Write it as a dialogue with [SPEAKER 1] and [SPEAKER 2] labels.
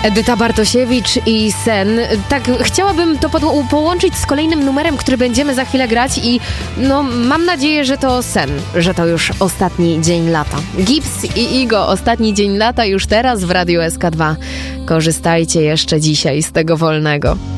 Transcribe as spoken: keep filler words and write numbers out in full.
[SPEAKER 1] Edyta Bartosiewicz i Sen. Tak, chciałabym to po- połączyć z kolejnym numerem, który będziemy za chwilę grać i no, mam nadzieję, że to Sen, że to już ostatni dzień lata. Gips i Igo, ostatni dzień lata już teraz w Radiu S K dwa. Korzystajcie jeszcze dzisiaj z tego wolnego.